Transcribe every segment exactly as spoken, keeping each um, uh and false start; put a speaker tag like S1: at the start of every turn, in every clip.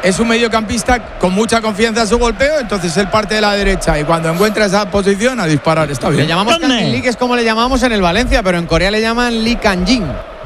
S1: es un mediocampista con mucha confianza en su golpeo, entonces él parte de la derecha y cuando encuentra esa posición a disparar. Está bien.
S2: Le llamamos Kangin Lee, que es como le llamamos en el Valencia, pero en Corea le llaman Lee Kang-jin.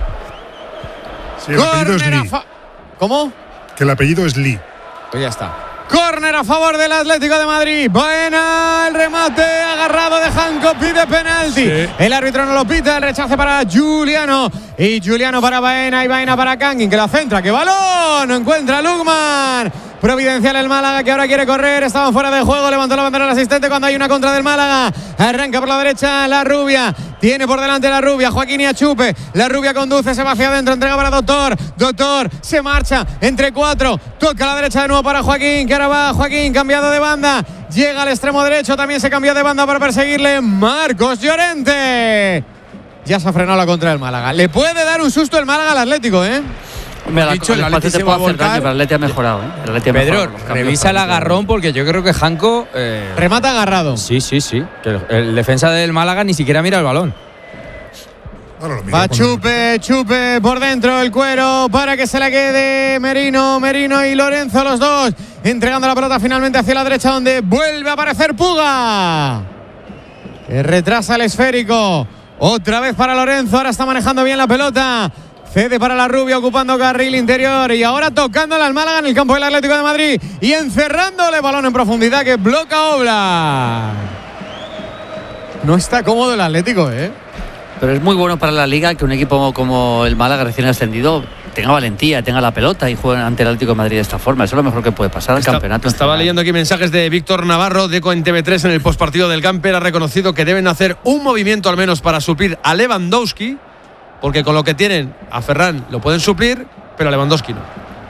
S3: Sí, el apellido es Lee.
S2: ¿Cómo?
S3: Que el apellido es Lee.
S2: Pues ya está. Córner a favor del Atlético de Madrid. Baena, el remate agarrado de Hanco, pide penalti. Sí. El árbitro no lo pita, el rechace para Juliano. Y Juliano para Baena y Baena para Kangin, que la centra. ¡Qué balón! No encuentra Lukman. Providencial el Málaga, que ahora quiere correr. Estaban fuera de juego, levantó la bandera el asistente cuando hay una contra del Málaga. Arranca por la derecha la Rubia. Tiene por delante la Rubia, Joaquín y Achupe. La Rubia conduce, se va hacia adentro, entrega para Doctor. Doctor se marcha entre cuatro. Toca a la derecha de nuevo para Joaquín, que ahora va Joaquín, cambiado de banda. Llega al extremo derecho, también se cambió de banda para perseguirle Marcos Llorente. Ya se ha frenado la contra del Málaga. Le puede dar un susto el Málaga al Atlético, ¿eh?
S4: Me ha dicho, el Atleti se puede hacer daño, pero el Atleti ha mejorado, ¿eh? El Atleti ha
S5: Pedro,
S4: mejorado,
S5: revisa el agarrón porque yo creo que Hanco eh...
S2: remata agarrado.
S5: Sí, sí, sí. Que el, el defensa del Málaga ni siquiera mira el balón.
S3: Bueno,
S2: va Chupe, Chupe por dentro el cuero para que se la quede Merino, Merino y Lorenzo, los dos entregando la pelota finalmente hacia la derecha, donde vuelve a aparecer Puga, que retrasa el esférico. Otra vez para Lorenzo, ahora está manejando bien la pelota. Cede para la Rubia, ocupando carril interior y ahora tocándole al Málaga en el campo del Atlético de Madrid y encerrándole balón en profundidad que bloca Oblak. No está cómodo el Atlético, ¿eh?
S4: Pero es muy bueno para la Liga que un equipo como el Málaga recién ascendido tenga valentía, tenga la pelota y juegue ante el Atlético de Madrid de esta forma. Eso es lo mejor que puede pasar al
S6: Está,
S4: campeonato.
S6: Estaba leyendo aquí mensajes de Víctor Navarro de en T V tres en el postpartido del Camper. Ha reconocido que deben hacer un movimiento al menos para suplir a Lewandowski, porque con lo que tienen a Ferran lo pueden suplir, pero a Lewandowski no.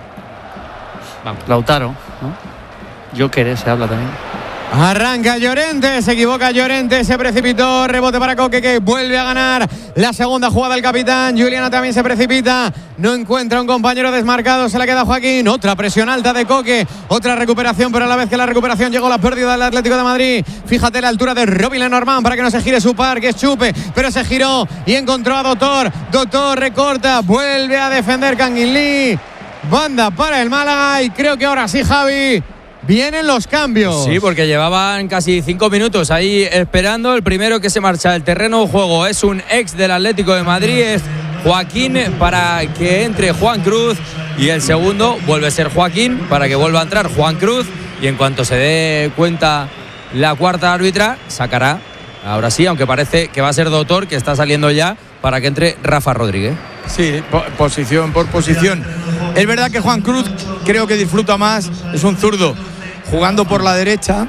S4: Vamos. Lautaro, ¿no? Joker, se habla también.
S2: Arranca Llorente, se equivoca Llorente, se precipitó, rebote para Coque, que vuelve a ganar la segunda jugada del capitán. Juliano también se precipita, no encuentra un compañero desmarcado, se la queda Joaquín. Otra presión alta de Coque, otra recuperación, pero a la vez que la recuperación llegó la pérdida del Atlético de Madrid. Fíjate la altura de Robin Lenormand para que no se gire su par, que es Chupe, pero se giró y encontró a Doctor. Doctor recorta, vuelve a defender Kangin Lee. Banda para el Málaga y creo que ahora sí, Javi, vienen los cambios.
S5: Sí, porque llevaban casi cinco minutos ahí esperando. El primero que se marcha del terreno de juego es un ex del Atlético de Madrid, es Joaquín, para que entre Juan Cruz. Y el segundo vuelve a ser Joaquín para que vuelva a entrar Juan Cruz. Y en cuanto se dé cuenta la cuarta árbitra, sacará, ahora sí, aunque parece que va a ser Doctor, que está saliendo ya, para que entre Rafa Rodríguez.
S1: Sí, po- posición por posición. Es verdad que Juan Cruz creo que disfruta más, es un zurdo jugando por la derecha,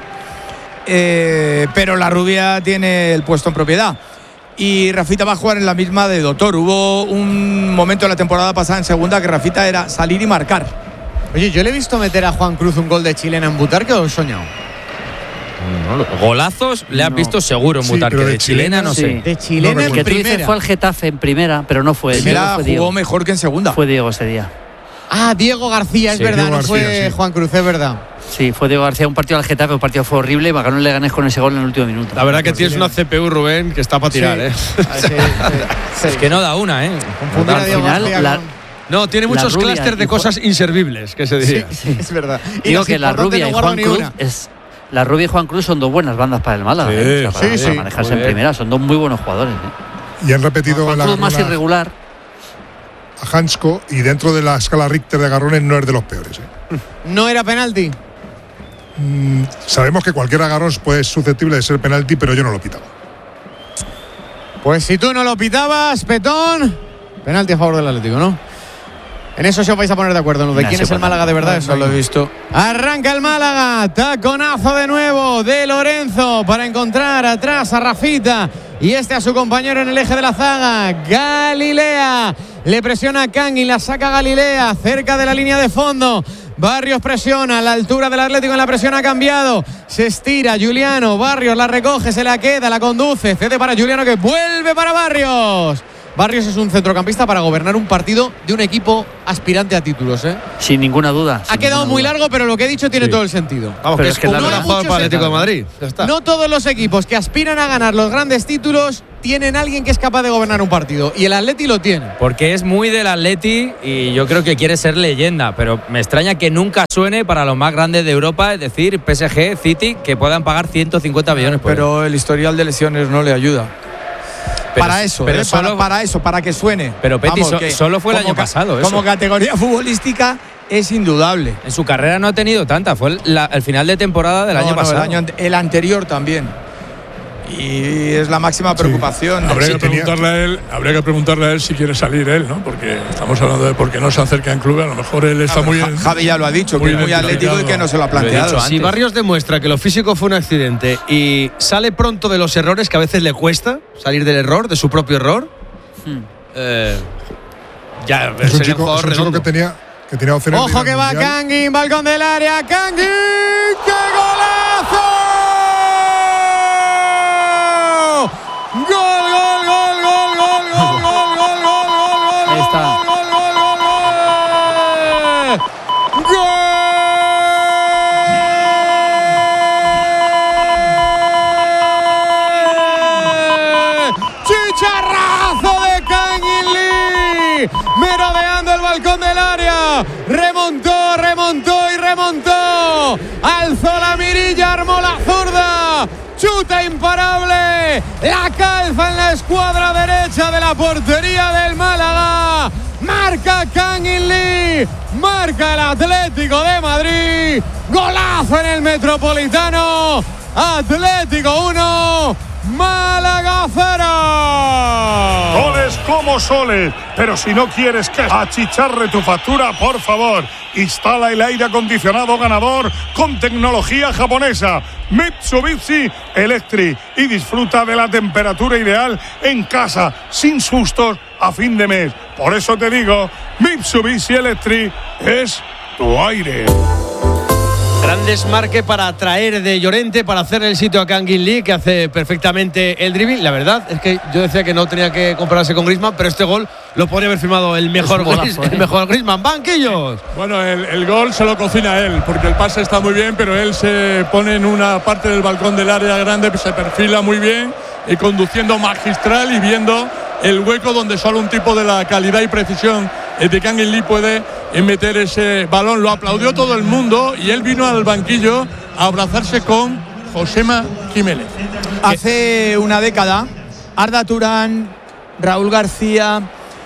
S1: eh, pero la Rubia tiene el puesto en propiedad. Y Rafita va a jugar en la misma de Doctor. Hubo un momento en la temporada pasada en segunda que Rafita era salir y marcar.
S2: Oye, yo le he visto meter a Juan Cruz un gol de chilena en Butarque, ¿o he soñado?
S5: No, golazos le has
S4: No.
S5: visto seguro en
S3: Sí,
S5: Butarque,
S3: pero
S5: de,
S3: de
S5: chilena, no
S4: sí.
S5: sé.
S2: De chilena
S3: No
S2: en
S4: El que tú dices
S2: primera.
S4: fue al Getafe en primera, pero no fue.
S1: Primera
S4: Diego, fue
S1: jugó
S4: Diego.
S1: mejor que en segunda.
S4: Fue Diego ese día.
S2: Ah, Diego García, es
S5: Sí,
S2: verdad,
S3: Diego
S2: no fue
S3: García, sí.
S2: Juan Cruz, es verdad.
S4: Sí, fue Diego García, un partido al Getafe, un partido fue horrible, ganó el Leganés con ese gol en el último minuto.
S6: La verdad que tienes una C P U, Rubén, que está para tirar, ¿eh?
S2: Ah, sí, sí, sí.
S5: Es que no da una, ¿eh?
S2: Confundir a
S4: Al
S2: Diego
S4: final,
S2: García
S4: la-
S2: con-
S6: No, tiene
S4: La
S6: muchos
S4: Rubia
S6: clúster de
S4: y
S6: cosas inservibles, que se diría.
S2: Sí, es verdad. Y
S4: Digo
S2: las
S4: que la
S2: importantes
S4: Rubia
S2: no
S4: y
S2: guardo
S4: Juan
S2: ni
S4: Cruz
S2: una.
S4: es la Rubia y Juan Cruz son dos buenas bandas para el Málaga,
S5: Sí,
S4: ¿eh? O sea, para,
S2: sí,
S4: para
S2: sí.
S4: manejarse
S5: Joder.
S4: en primera, son dos muy buenos jugadores, ¿eh?
S3: Y han repetido
S4: Juan
S3: la
S4: Cruz más
S3: agarrona
S4: irregular.
S3: a Hansko y dentro de la escala Richter de agarrones no es de los peores, ¿eh?
S2: No era penalti.
S3: Mm, sabemos que cualquier agarrón puede ser susceptible de ser penalti, pero yo no lo pitaba.
S2: Pues si tú no lo pitabas, Petón, penalti a favor del Atlético, ¿no? En eso sí os vais a poner de acuerdo, ¿no? De
S4: Nah,
S2: quién
S4: sí,
S2: es el
S4: bueno,
S2: Málaga de verdad.
S1: No,
S2: Eso
S1: no lo he visto.
S2: Arranca el Málaga, taconazo de nuevo de Lorenzo para encontrar atrás a Rafita y este a su compañero en el eje de la zaga, Galilea. Le presiona a Kangin, la saca Galilea cerca de la línea de fondo. Barrios presiona, a la altura del Atlético en la presión ha cambiado. Se estira Juliano, Barrios la recoge, se la queda, la conduce, cede para Juliano que vuelve para Barrios. Barrios es un centrocampista para gobernar un partido de un equipo aspirante a títulos, ¿eh?
S4: Sin ninguna duda.
S2: Ha
S4: sin
S2: quedado
S4: ninguna
S2: muy
S4: duda.
S2: largo, pero lo que he dicho tiene
S3: Sí.
S2: todo el sentido.
S6: Vamos,
S4: Pero
S6: que
S4: es
S6: es
S4: que
S6: un
S4: la
S6: gran
S4: verdad-
S6: jugador para el Atlético de Madrid. Ya está.
S2: No todos los equipos que aspiran a ganar los grandes títulos tienen a alguien que es capaz de gobernar un partido. Y el Atleti lo tiene.
S5: Porque es muy del Atleti y yo creo que quiere ser leyenda, pero me extraña que nunca suene para los más grandes de Europa, es decir, P S G, City, que puedan pagar ciento cincuenta millones por él.
S1: Pero el historial de lesiones no le ayuda.
S5: Pero-
S1: para eso,
S5: pero
S1: ¿eh?
S5: solo-
S1: para, para eso, para que suene.
S5: Pero, Peti, so-
S1: que
S5: solo fue el
S1: como
S5: año
S1: ca-
S5: pasado, eso.
S1: Como categoría futbolística es indudable.
S5: En su carrera no ha tenido tanta, fue la- el final de temporada del
S1: No,
S5: año
S1: no,
S5: pasado.
S1: El, año ante- el anterior también. Y es la máxima preocupación.
S3: Habría
S1: Sí,
S3: que
S1: tenía-
S3: preguntarle a él, habría que preguntarle a él si quiere salir él, ¿no? Porque estamos hablando de por qué no se acerca en club. A lo mejor él está
S1: Ah,
S3: muy.
S1: Ja- Javi ya lo ha dicho,
S3: muy
S1: que es muy atlético y
S3: identificado.
S1: que no se lo ha
S5: Lo he dicho
S1: planteado.
S5: antes.
S6: Si Barrios demuestra que lo físico fue un accidente y sale pronto de los errores, que a veces le cuesta salir del error, de su propio error,
S4: Hmm.
S6: eh, ya
S3: Es un
S6: sería
S3: chico,
S6: jugador
S3: es un chico
S6: redondo.
S3: que tenía, que tenía opciones. de ir
S2: Ojo
S3: al
S2: que va
S3: Mundial.
S2: Kangin, balcón del área. Kangin, ¡qué golazo! Gol, gol, gol, gol, gol, gol, gol, gol, gol, gol, gol,
S4: Ahí está.
S2: gol, gol, gol, gol, gol. ¡Gol! Chicharrazo de Kangin Lee, merodeando el balcón del área, remontó, remontó y remontó, alzó la mirilla, armó la zurda, chuta imparable, la calza en la escuadra derecha de la portería del Málaga, marca Kangin Lee, marca el Atlético de Madrid, golazo en el Metropolitano, Atlético uno, Málaga cero.
S7: Goles como soles, pero si no quieres que achicharre tu factura, por favor, instala el aire acondicionado ganador con tecnología japonesa Mitsubishi Electric y disfruta de la temperatura ideal en casa, sin sustos a fin de mes. Por eso te digo, Mitsubishi Electric es tu aire.
S6: Gran desmarque para traer de Llorente, para hacer el sitio a Kangin Lee, que hace perfectamente el dribbling. La verdad es que yo decía que no tenía que compararse con Griezmann, pero este gol lo podría haber firmado el mejor,
S4: Es un golazo,
S6: Gris- el
S4: ¿eh?
S6: mejor Griezmann. ¡Banquillos!
S8: Bueno, el, el gol se lo cocina él, porque el pase está muy bien, pero él se pone en una parte del balcón del área grande, se perfila muy bien y conduciendo magistral y viendo el hueco donde solo un tipo de la calidad y precisión de Kangin Lee puede meter ese balón. Lo aplaudió todo el mundo y él vino al banquillo a abrazarse con Josema Jiménez.
S1: Hace una década, Arda Turán, Raúl García,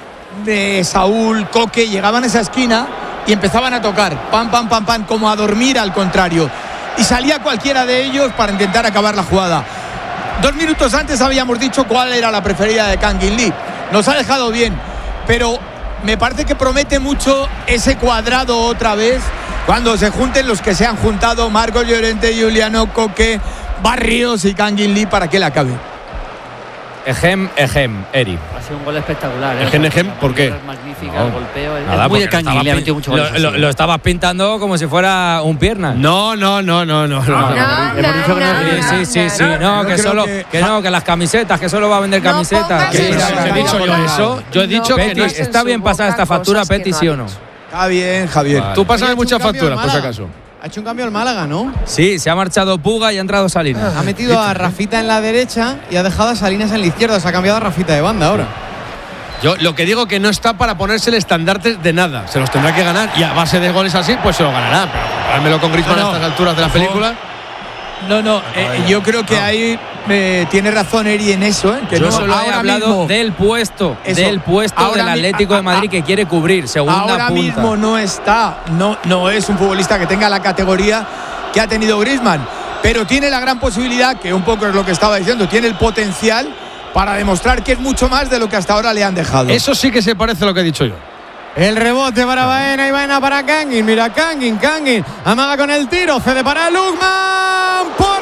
S1: de Saúl, Coque, llegaban a esa esquina y empezaban a tocar, pam, pam, pam, pam, como a dormir al contrario. Y salía cualquiera de ellos para intentar acabar la jugada. Dos minutos antes habíamos dicho cuál era la preferida de Kangin Lee. Nos ha dejado bien, pero me parece que promete mucho ese cuadrado otra vez cuando se junten los que se han juntado, Marcos Llorente, Juliano, Coque, Barrios y Kangin Lee, para que la acabe.
S5: Ejem, ejem, Eri.
S4: Ha sido un gol espectacular. ¿eh?
S6: Ejem, ejem, ¿por qué?
S4: Es magnífica,
S5: No,
S4: el golpeo. Es
S5: Nada,
S4: muy de
S5: porque lo
S4: Kangin,
S5: estabas
S4: le ha
S5: pin-
S4: metido mucho
S5: lo,
S4: goles
S5: lo-
S4: así.
S5: lo estabas pintando como si fuera un pierna.
S6: No, no, no, no, no. no.
S4: No, hemos dicho que no es
S5: Sí, sí, sí, sí, no,
S1: Yo
S5: que
S1: creo
S5: solo,
S1: que-
S5: que no, que las camisetas, que solo va a vender
S9: No
S5: camisetas.
S9: pongas
S5: Que-
S6: Sí,
S1: Sí,
S6: sí,
S1: sí,
S6: sí, he
S1: sí,
S6: dicho
S1: sí,
S6: yo
S1: sí.
S6: eso. Yo he dicho que
S5: Peti,
S6: no.
S5: ¿está bien pasada esta factura, Peti, sí o no?
S1: Está bien, Javier.
S5: Vale.
S6: Tú pasas
S2: Oye, ha hecho
S6: muchas
S2: un cambio
S6: facturas,
S2: el
S6: por si
S2: Málaga.
S6: acaso.
S2: Ha hecho un cambio el Málaga, ¿no?
S5: Sí, se ha marchado Puga y ha entrado Salinas.
S2: Ha metido a Rafita en la derecha y ha dejado a Salinas en la izquierda. Se ha cambiado a Rafita de banda ahora.
S6: Yo lo que digo que no está para ponerse el estandarte de nada. Se los tendrá que ganar y a base de goles así, pues se lo ganará. Pero comparármelo con Griezmann
S1: No, no.
S6: a estas alturas de la película.
S1: No, no, eh, yo creo que ahí eh, tiene razón Eri en eso, ¿eh? Que
S5: Yo
S1: no,
S5: solo he
S1: ahora
S5: hablado
S1: mismo,
S5: del puesto,
S1: Eso.
S5: del puesto
S1: Ahora
S5: del
S1: mi-
S5: Atlético
S1: a-
S5: de Madrid
S1: a-
S5: que quiere cubrir, segunda
S1: ahora
S5: punta.
S1: mismo no está, no, no es un futbolista que tenga la categoría que ha tenido Griezmann, pero tiene la gran posibilidad, que un poco es lo que estaba diciendo, tiene el potencial para demostrar que es mucho más de lo que hasta ahora le han dejado.
S6: Eso sí que se parece a lo que he dicho yo.
S2: El rebote para Baena y Baena para Kangin. Mira Kangin, Kangin. Amaga con el tiro. Cede para Lukman. Por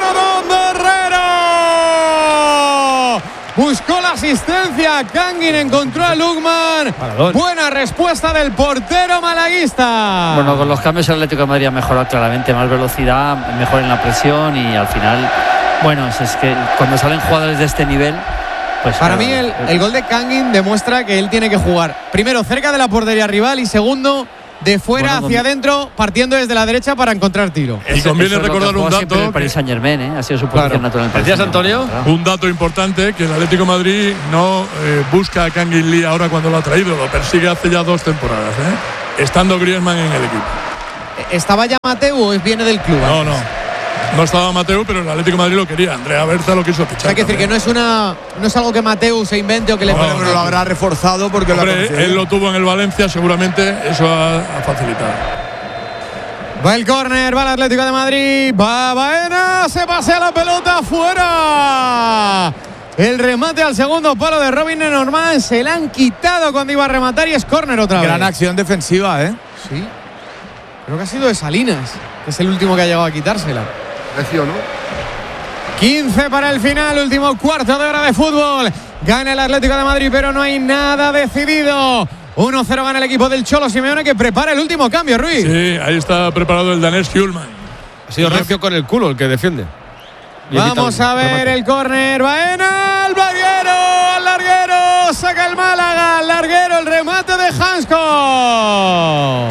S2: Herrero. Buscó la asistencia. Kangin encontró a Lukman.
S6: Paradón.
S2: Buena respuesta del portero malaguista.
S4: Bueno, con los cambios el Atlético de Madrid ha mejorado claramente, más velocidad, mejor en la presión y al final, bueno, es, es que cuando salen jugadores de este nivel Pues
S2: Para
S4: claro,
S2: mí el, el gol de Kangin demuestra que él tiene que jugar primero cerca de la portería rival y segundo de fuera
S4: Bueno,
S2: hacia
S4: con-
S2: adentro, partiendo desde la derecha para encontrar tiro.
S7: Y conviene
S4: Eso es lo que
S7: recordar un
S4: juega siempre
S7: dato.
S4: el Paris
S7: que-
S4: Saint Germain, ¿eh? Ha sido su posición
S2: Claro.
S4: natural. en el Paris
S6: ¿Decías,
S4: Saint-Germain,
S6: Antonio?
S4: claro.
S7: Un dato importante, que el Atlético de Madrid no eh, busca a Kangin Lee ahora cuando lo ha traído, lo persigue hace ya dos temporadas, ¿eh? Estando Griezmann en el equipo.
S2: ¿Estaba ya Mateu o viene del club?
S7: No, no. No estaba Mateu, pero el Atlético de Madrid lo quería. Andrea Berta lo quiso
S2: O
S7: fichar.
S2: sea, hay que decir que no es una no es algo que Mateu se invente o que le
S7: No,
S2: ponga-
S1: Pero lo habrá reforzado porque lo ha
S7: Hombre,
S1: conocido.
S7: él lo tuvo en el Valencia, seguramente eso ha, ha facilitado.
S2: Va el córner, va el Atlético de Madrid, va Baena, se pasea la pelota fuera. El remate al segundo palo de Robin Lenormand, se la han quitado cuando iba a rematar y es córner otra
S1: Gran
S2: vez.
S1: acción defensiva, ¿eh?
S2: Sí. Creo que ha sido de Salinas, que es el último que ha llegado a quitársela. quince para el final, último cuarto de hora de fútbol. Gana el Atlético de Madrid, pero no hay nada decidido. uno cero gana el equipo del Cholo Simeone, que prepara el último cambio, Ruiz.
S7: Sí, ahí está preparado el danés Hjulman.
S6: Ha sido recio con el culo el que defiende. Y
S2: Vamos
S6: evita
S2: a
S6: el
S2: ver
S6: remate.
S2: el córner. Baena, al larguero, al larguero. Saca el Málaga, al larguero, el remate de Hansko.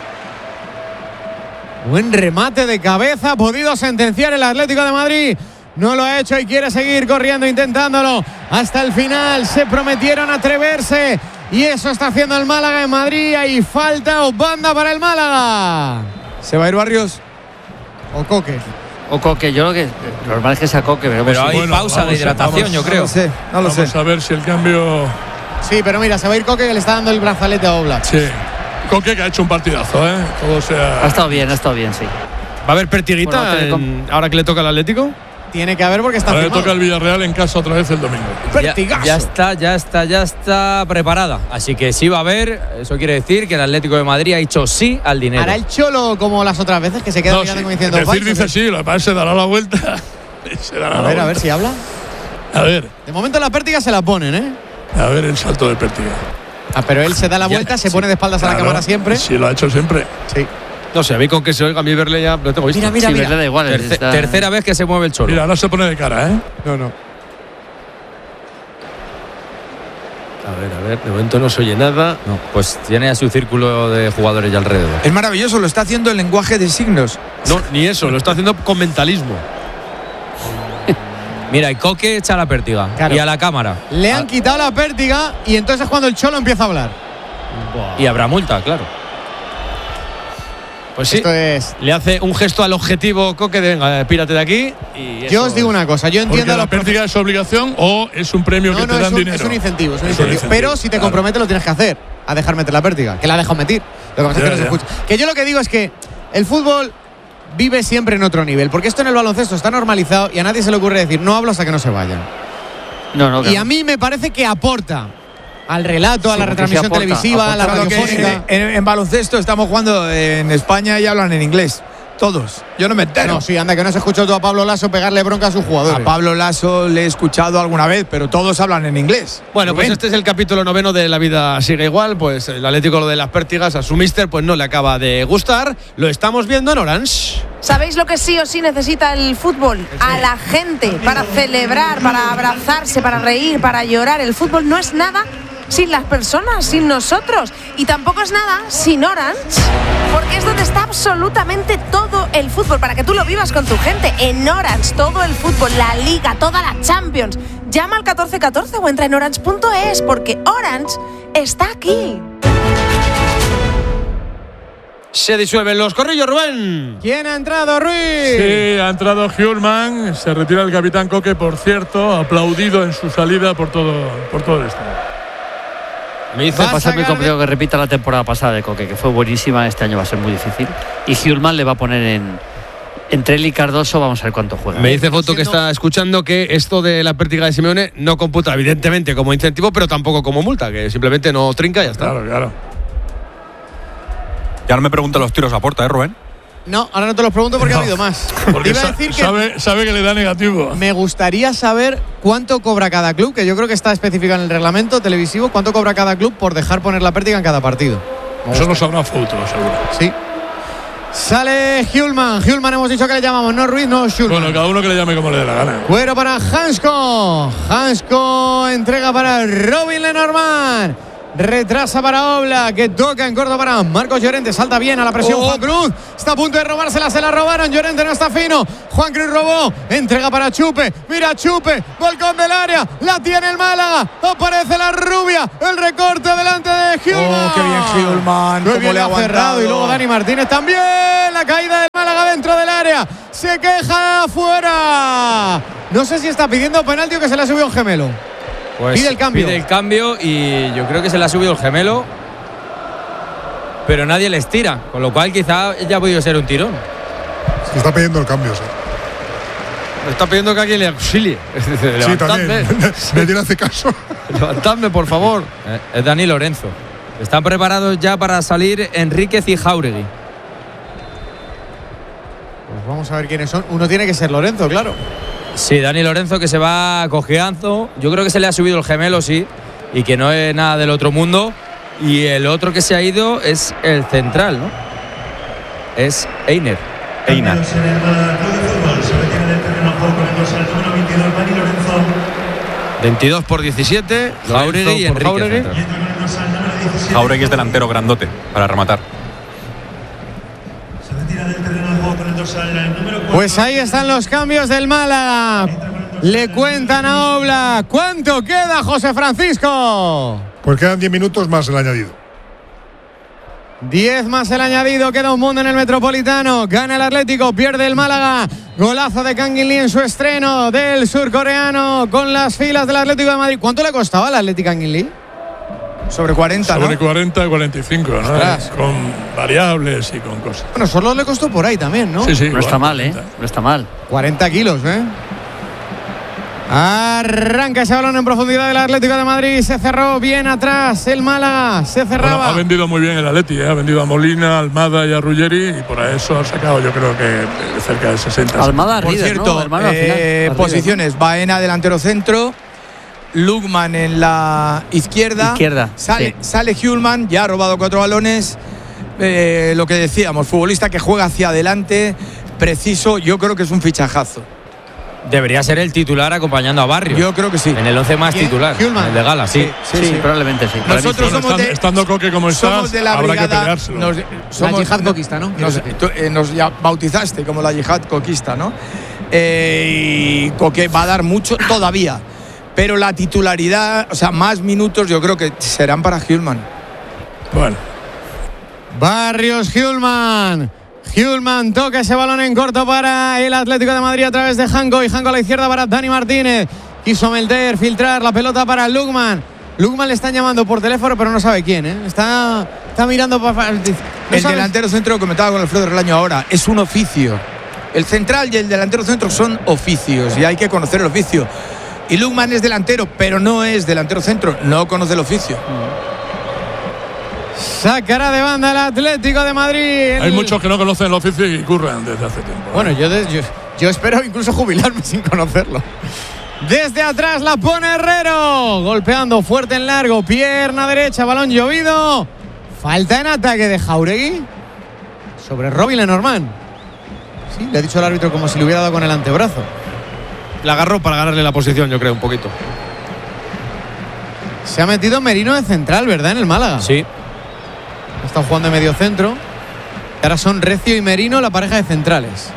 S2: Buen remate de cabeza, ha podido sentenciar el Atlético de Madrid. No lo ha hecho y quiere seguir corriendo, intentándolo hasta el final. Se prometieron atreverse y eso está haciendo el Málaga en Madrid. Hay falta o banda para el Málaga.
S1: ¿Se va a ir Barrios?
S2: O Coque.
S4: O Coque, yo creo que lo normal es que sea Coque, pero,
S5: Pero hay
S7: bueno,
S5: pausa de
S7: vamos a-
S5: hidratación,
S7: vamos-
S5: yo
S1: No
S5: creo.
S1: lo sé, no lo
S7: Vamos
S1: sé.
S7: a ver si el cambio.
S2: Sí, pero mira, se va a ir Coque, que le está dando el brazalete a Oblak.
S7: Sí. Coque, que ha hecho un partidazo, ¿eh? Todo sea.
S4: ha estado bien, ha estado bien, sí.
S6: ¿Va a haber pertiguita
S4: Bueno, tiene
S6: en- ahora que le toca al Atlético?
S2: Tiene que haber porque está
S7: Ahora le
S2: firmado.
S7: toca al Villarreal en casa otra vez el domingo.
S5: Ya,
S2: Vertigazo.
S5: ya está, ya está, ya está preparada. Así que sí va a haber. Eso quiere decir que el Atlético de Madrid ha dicho sí al dinero.
S2: Hará el Cholo como las otras veces, que se queda
S7: No,
S2: mirando
S7: sí,
S2: como diciendo.
S7: decir
S2: "Vais",
S7: dice
S2: ¿o qué?
S7: sí, lo que pasa es que se dará la vuelta. y se dará
S2: A
S7: la
S2: ver, a ver
S7: vuelta.
S2: si habla.
S7: A ver,
S2: De momento la pértiga se la ponen, ¿eh?
S7: a ver el salto de Pertiga.
S2: Ah, pero él se da la vuelta, se pone de espaldas a la
S7: Claro,
S2: cámara siempre.
S7: Sí, lo ha hecho siempre.
S2: Sí.
S6: No sé, a mí con que se oiga a mí verle ya lo tengo visto.
S2: Mira, mira,
S4: sí,
S2: mira.
S4: le da igual.
S5: Terce-
S4: está-
S5: Tercera vez que se mueve el Cholo.
S7: Mira, ahora se pone de cara, ¿eh?
S2: No, no.
S6: A ver, a ver, de momento no se oye nada.
S5: No, pues tiene a su círculo de jugadores ya alrededor.
S1: Es maravilloso, lo está haciendo en lenguaje de signos.
S6: No, ni eso, lo está haciendo con mentalismo.
S5: Mira, y Coque echa la pértiga.
S2: Claro.
S5: Y a la cámara.
S2: Le han quitado la pértiga y entonces es cuando el Cholo empieza a hablar.
S5: Y habrá multa, claro.
S6: Pues sí,
S2: Esto es.
S6: le hace un gesto al objetivo Coque de venga, pírate de aquí. Y
S2: Yo
S6: eso
S2: os digo
S6: es.
S2: una cosa, yo
S7: Porque
S2: entiendo a
S7: la
S2: los profe-
S7: Pértiga es obligación o es un premio
S2: No,
S7: que
S2: no,
S7: te
S2: es
S7: dan
S2: un,
S7: dinero.
S2: es un incentivo, es un
S7: Es un
S2: incentivo.
S7: incentivo,
S2: Pero si te
S7: claro.
S2: comprometes lo tienes que hacer, a dejar meter la pértiga, que la ha dejado meter. Lo que pasa es que
S7: Ya,
S2: no se
S7: ya.
S2: escucha. Que yo lo que digo es que el fútbol vive siempre en otro nivel, porque esto en el baloncesto está normalizado y a nadie se le ocurre decir no hablo hasta que no se vayan.
S4: No, no,
S2: Y a mí me parece que aporta al relato, a
S4: Sí,
S2: la
S4: porque
S2: retransmisión
S4: sí aporta,
S2: televisiva, a la
S1: Claro que
S2: radiofónica.
S1: en, en- en baloncesto estamos jugando en España y hablan en inglés. Todos. Yo no me entero.
S2: No, sí, anda, que no has escuchado tú a Pablo Lasso pegarle bronca a sus jugadores.
S1: A Pablo Lasso le he escuchado alguna vez, pero todos hablan en inglés.
S6: Bueno, pues
S1: Rubén.
S6: este es el capítulo noveno de La vida sigue igual. Pues el Atlético, lo de las pértigas, a su míster pues no le acaba de gustar. Lo estamos viendo en Orange.
S9: ¿Sabéis lo que sí o sí necesita el fútbol? A la gente, para celebrar, para abrazarse, para reír, para llorar. El fútbol no es nada sin las personas, sin nosotros. Y tampoco es nada sin Orange, porque es donde está absolutamente todo el fútbol, para que tú lo vivas con tu gente. En Orange, todo el fútbol, la Liga, toda la Champions. Llama al catorce catorce o entra en orange punto es, porque Orange está aquí.
S6: Se disuelven los corrillos, Rubén.
S2: ¿Quién ha entrado, Ruiz?
S7: Sí, ha entrado Hjulman, se retira el capitán Coque, por cierto, aplaudido en su salida por todo, por todo el estadio.
S6: Me dice
S2: Va a
S4: pasa a mi
S2: sacar
S4: compañero que repita la temporada pasada de Coque, que fue buenísima. Este año va a ser muy difícil. Y Hjulman le va a poner en. Entre él y Cardoso, vamos a ver cuánto juega.
S6: Me dice Foto que está escuchando que esto de la pértiga de Simeone no computa evidentemente como incentivo, pero tampoco como multa, que simplemente no trinca y ya está.
S7: Claro, claro.
S10: Ya no me preguntan los tiros a puerta, ¿eh, Rubén?
S2: No, ahora no te los pregunto porque
S7: No,
S2: ha habido más.
S7: Porque
S2: Iba a
S7: sa-
S2: decir que
S7: sabe, sabe que le da negativo.
S2: me gustaría saber cuánto cobra cada club, que yo creo que está especificado en el reglamento televisivo, cuánto cobra cada club por dejar poner la pértiga en cada partido.
S7: Eso lo sabrá Fouto, seguro.
S2: Sí. Sale Hjulman. Hjulman hemos dicho que le llamamos, no Ruiz, no Hjulman.
S8: Bueno, cada uno que le llame como le dé la gana.
S2: Cuero para Hansko. Hansko entrega para Robin Lenormand. Retrasa para Obla, que toca en corto para Marcos Llorente. Salta bien a la presión. Oh. Juan Cruz está a punto de robársela, se la robaron. Llorente no está fino. Juan Cruz robó. Entrega para Chupe. Mira Chupe. Balcón del área. La tiene el Málaga. Aparece la rubia. El recorte delante de Hjulman.
S1: Oh, qué bien Hjulman.
S2: Muy bien, le ha cerrado. Y luego Dani Martínez también. La caída del Málaga dentro del área. Se queja afuera. No sé si está pidiendo penalti o que se le ha subido un gemelo.
S5: Pues
S2: pide el cambio.
S5: Pide el cambio y yo creo que se le ha subido el gemelo, pero nadie les tira, con lo cual quizá ya ha podido ser un tirón.
S3: Se está pidiendo el cambio, sí.
S6: Me está pidiendo que alguien le auxilie.
S3: Sí, también. Nadie le hace caso.
S6: Levantadme, por favor.
S5: Eh, es Dani Lorenzo. Están preparados ya para salir Enríquez y Jáuregui.
S2: Pues vamos a ver quiénes son. Uno tiene que ser Lorenzo, claro.
S5: Sí, Dani Lorenzo, que se va cojeando. Yo creo que se le ha subido el gemelo, sí, y que no es nada del otro mundo. Y el otro que se ha ido es el central, ¿no? Es Einer.
S10: Einer.
S6: veintidós por diecisiete.
S5: Jáuregui y Enríquez.
S10: Jáuregui es delantero grandote para rematar.
S2: Pues ahí están los cambios del Málaga. Le cuentan a Obla. ¿Cuánto queda, José Francisco?
S3: Pues quedan diez minutos más el añadido.
S2: diez más el añadido. Queda un mundo en el Metropolitano. Gana el Atlético, pierde el Málaga. Golazo de Kang In Lee en su estreno del surcoreano con las filas del Atlético de Madrid. ¿Cuánto le costaba al Atlético Kang In Lee?
S1: Sobre cuarenta,
S8: Sobre
S1: ¿no?
S8: cuarenta, cuarenta y cinco, ¿no?
S2: Ostras.
S8: Con variables y con cosas.
S2: Bueno, solo le costó por ahí también, ¿no?
S8: Sí, sí.
S4: No
S8: igual,
S4: está mal, ¿eh?
S8: cuarenta.
S4: No está mal.
S2: cuarenta kilos, ¿eh? Arranca ese balón en profundidad del Atlético de Madrid. Se cerró bien atrás el Málaga. Se cerraba.
S8: Bueno, ha vendido muy bien el Atleti, ¿eh? Ha vendido a Molina, a Almada y a Ruggeri. Y por eso ha sacado, yo creo que de cerca de sesenta.
S4: Almada
S1: Por
S4: Rieder,
S1: cierto,
S4: ¿no? Hermano, al final,
S1: eh,
S4: Rieder,
S1: posiciones. Baena delantero centro. Lugman en la izquierda.
S4: Izquierda,
S1: Sale,
S4: sí.
S1: sale Hjulman, ya ha robado cuatro balones. Eh, lo que decíamos, futbolista que juega hacia adelante, preciso. Yo creo que es un fichajazo.
S5: Debería ser el titular acompañando a Barrio.
S1: Yo creo que sí.
S5: En el once más
S2: ¿Quién?
S5: titular.
S2: Hjulman.
S5: El de Gala, sí.
S1: Sí,
S4: Sí,
S1: sí.
S4: probablemente sí. Para mí
S1: Nosotros
S4: sí.
S8: Bueno,
S1: somos
S8: estando,
S1: de,
S8: estando Coque como estás,
S1: somos de la
S8: habrá que
S1: brigada.
S8: peleárselo.
S1: Nos, somos,
S2: yihad coquista, ¿no?
S1: Nos, tú, eh, nos ya bautizaste como la yihad coquista, ¿no? Eh, y Coque va a dar mucho todavía. Pero la titularidad, o sea, más minutos yo creo que serán para Hjulman.
S8: Bueno.
S2: Barrios Hjulman. Hjulman toca ese balón en corto para el Atlético de Madrid a través de Janko. Y Janko a la izquierda para Dani Martínez. Quiso Melter filtrar la pelota para Lugman. Lugman le están llamando por teléfono, pero no sabe quién, ¿eh? Está, está mirando para. No
S1: el
S2: sabe.
S1: delantero centro, lo comentaba con Alfredo Relaño ahora, es un oficio. El central y el delantero centro son oficios y hay que conocer el oficio. Y Lugman es delantero, pero no es delantero centro, no conoce el oficio.
S2: Sacará de banda el Atlético de Madrid. El...
S8: Hay muchos que no conocen el oficio y curran desde hace tiempo.
S2: Bueno, yo, de, yo, yo espero incluso jubilarme sin conocerlo. Desde atrás la pone Herrero. Golpeando fuerte en largo. Pierna derecha, balón llovido. Falta en ataque de Jáuregui sobre Robin Lenormand. Sí, le ha dicho el árbitro como si le hubiera dado con el antebrazo.
S6: La agarró para ganarle la posición, yo creo, un poquito.
S2: Se ha metido Merino de central, ¿verdad? En el Málaga.
S5: Sí.
S2: Está jugando de medio centro. Ahora son Recio y Merino la pareja de centrales.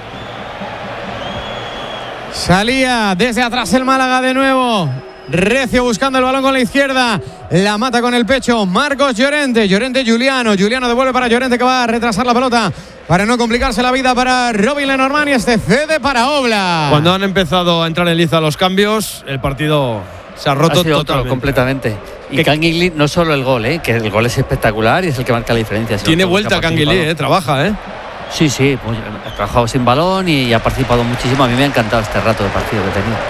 S2: Salía desde atrás el Málaga de nuevo. Recio buscando el balón con la izquierda. La mata con el pecho Marcos Llorente. Llorente Juliano. Juliano devuelve para Llorente, que va a retrasar la pelota para no complicarse la vida para Robin Lenormand. Y este cede para Obla.
S6: Cuando han empezado a entrar en liza los cambios, el partido se ha roto
S4: Ha sido otro,
S6: totalmente.
S4: completamente. Y
S6: Que-
S4: Kang In Lee, no solo el gol, ¿eh? Que el gol es espectacular y es el que marca la diferencia. sino
S6: Tiene
S4: todo lo que
S6: vuelta
S4: ha
S6: Kang In Lee,
S4: participado.
S6: eh, trabaja, ¿eh?
S4: Sí, sí, pues, ha trabajado sin balón y ha participado muchísimo. A mí me ha encantado este rato de partido que he tenido.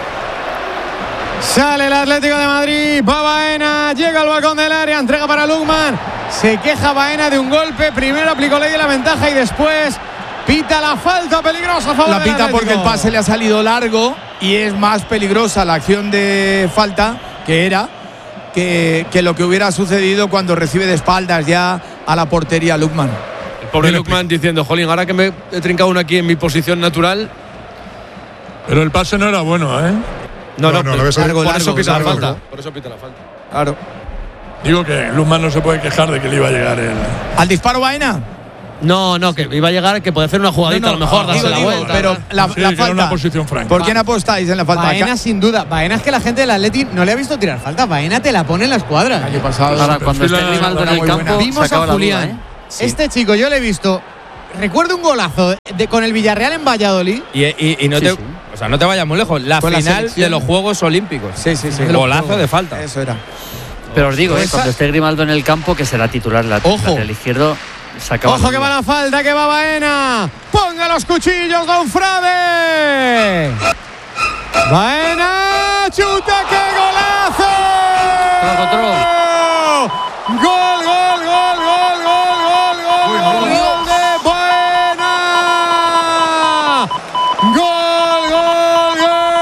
S2: Sale el Atlético de Madrid. Va Baena. Llega al balcón del área. Entrega para Lugman. Se queja Baena de un golpe. Primero aplicó ley de la ventaja y después pita la falta peligrosa a favor
S1: La
S2: del
S1: pita porque el
S2: Atlético.
S1: pase le ha salido largo y es más peligrosa la acción de falta que era que, que lo que hubiera sucedido cuando recibe de espaldas ya a la portería Lugman.
S6: pobre
S3: Dile,
S6: Lukman diciendo, jolín, ahora que me he trincado uno aquí en mi posición natural.
S8: Pero el pase no era bueno, ¿eh?
S6: No, no,
S3: No, no,
S6: pues,
S3: lo ves
S6: por,
S3: largo,
S6: por eso
S3: largo,
S6: pita la
S3: largo.
S6: falta. Por eso pita la falta.
S1: Claro.
S8: Digo que Luzman no se puede quejar de que le iba a llegar el.
S1: ¿Al disparo Baena?
S6: No, no, que iba a llegar, que puede hacer una jugadita
S1: No, no,
S6: a lo mejor,
S1: digo,
S6: darse la
S1: digo,
S6: vuelta.
S1: pero la,
S8: Sí,
S1: la
S8: que era
S1: falta.
S8: una posición franca.
S1: ¿Por quién apostáis en la falta?
S2: Baena sin duda. Baena es que la gente del Atleti no le ha visto tirar falta. Baena te la pone en la escuadra.
S1: Año pasado.
S4: Ahora, cuando esté
S8: perfila
S4: Grimaldo en
S1: una
S4: el
S1: muy
S4: campo,
S1: buena.
S4: se
S2: Vimos
S4: acaba
S2: a
S4: la
S2: Julián.
S4: duda, ¿eh?
S2: Este chico yo le he visto. Recuerdo un golazo de, con el Villarreal en Valladolid.
S5: Y, y- y no
S4: Sí,
S5: te,
S4: sí.
S5: o sea, no te vayas muy lejos. La
S1: Con la
S5: final
S1: selección.
S5: de los Juegos Olímpicos.
S1: Sí, sí, sí.
S5: Golazo de falta.
S1: Eso era.
S4: Pero os digo, eh,
S2: Esa-
S4: cuando esté Grimaldo en el campo, que será titular la-
S2: Ojo.
S4: lateral izquierdo, se acaba
S2: Ojo
S4: la
S2: que
S4: duda.
S2: va la falta, que va Baena. Ponga los cuchillos, Don Frade. Baena, chuta, qué golazo.
S4: Tro, tro.
S2: Gol, gol, gol, gol, gol, gol, gol, gol, gol de Baena. Gol, gol,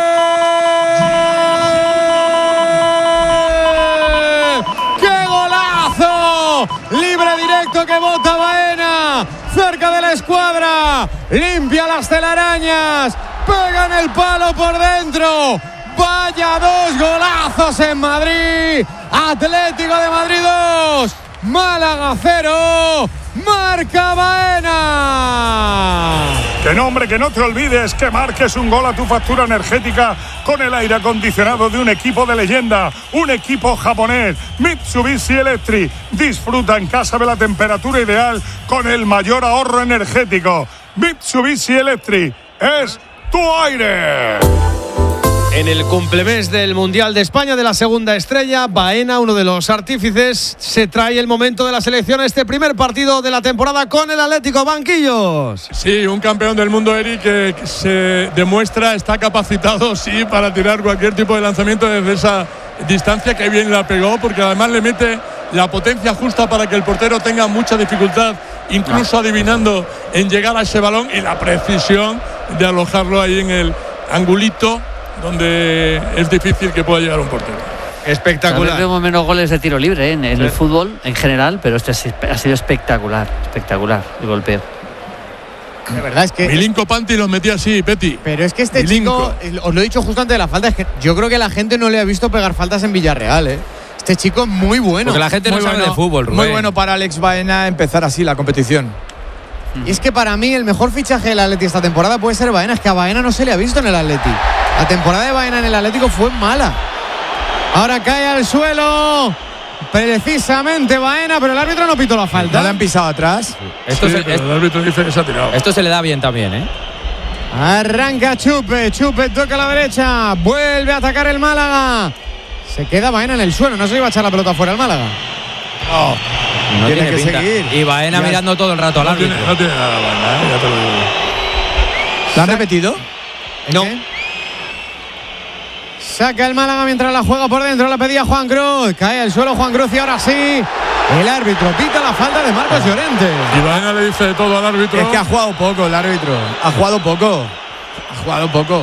S2: gol. ¡Qué golazo! Libre directo que bota Baena. Cerca de la escuadra. Limpia las telarañas. Pega en el palo por dentro. Vaya dos golazos en Madrid. Atlético de Madrid dos. Málaga cero. Marca Baena.
S7: Que no, hombre, que no te olvides que marques un gol a tu factura energética con el aire acondicionado de un equipo de leyenda, un equipo japonés, Mitsubishi Electric. Disfruta en casa de la temperatura ideal con el mayor ahorro energético. Mitsubishi Electric es tu aire.
S6: En el cumplemés del Mundial de España de la segunda estrella, Baena, uno de los artífices, se trae el momento de la selección a este primer partido de la temporada con el Atlético. Banquillos.
S8: Sí, un campeón del mundo, Eric, que se demuestra, está capacitado, sí, para tirar cualquier tipo de lanzamiento desde esa distancia, que bien la pegó, porque además le mete la potencia justa para que el portero tenga mucha dificultad, incluso adivinando en llegar a ese balón, y la precisión de alojarlo ahí en el angulito, donde es difícil que pueda llegar un portero.
S4: Cada vez
S6: Espectacular.
S4: vemos menos goles de tiro libre, ¿eh? en, en el fútbol en general, pero este ha sido espectacular, espectacular el golpeo.
S2: De verdad es que.
S8: Milinko Panti los metía así, Peti.
S2: Pero es que este
S8: Milinko.
S2: chico, eh, os lo he dicho justo antes de la falta, es que yo creo que la gente no le ha visto pegar faltas en Villarreal, ¿eh? Este chico es muy bueno.
S5: Porque la gente no
S1: Muy
S5: sabe
S1: bueno,
S5: de fútbol, Rubén.
S1: Muy bueno para Alex Baena empezar así la competición.
S2: Y es que para mí el mejor fichaje del Atleti esta temporada puede ser Baena. Es que a Baena no se le ha visto en el Atleti. La temporada de Baena en el Atlético fue mala. Ahora cae al suelo precisamente Baena, pero el árbitro no pitó la
S1: ¿No
S2: falta.
S1: le han pisado atrás?
S5: Esto,
S8: Sí,
S5: se,
S8: pero
S5: es-
S8: el árbitro dice que se ha tirado.
S5: esto se le da bien también, ¿eh?
S2: Arranca Chupe, Chupe toca a la derecha, vuelve a atacar el Málaga. Se queda Baena en el suelo, no se iba a echar la pelota fuera al Málaga.
S5: No
S1: Tiene
S5: tiene,
S1: que
S5: pinta.
S1: seguir.
S5: Y Baena
S1: Ya.
S5: mirando todo el rato al
S8: No
S5: árbitro.
S8: tiene, no tiene nada Baena, ¿eh? Ya te lo digo.
S1: ¿Lo han repetido?
S2: ¿El
S6: No.
S2: qué? Saca el Málaga mientras la juega por dentro, la pedía Juan Cruz. Cae al suelo Juan Cruz y ahora sí. El árbitro pita la falta de Marcos Llorente.
S8: Y Baena le dice de todo al árbitro.
S1: Es que ha jugado poco el árbitro. Ha jugado poco. Ha jugado poco.